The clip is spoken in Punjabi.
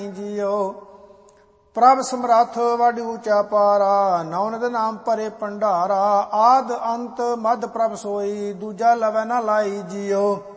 ਜੀਓ। ਪ੍ਰਭ ਸਮਰੱਥ ਵਡ ਊਚਾ ਪਾਰਾ, ਨੌਨਦ ਨਾਮ ਭਰੇ ਭੰਡਾਰਾ। ਆਦ ਅੰਤ ਮਧ ਪ੍ਰਭ ਸੋਈ, ਦੂਜਾ ਲਵੈ ਨਾ ਲਾਈ ਜੀਓ।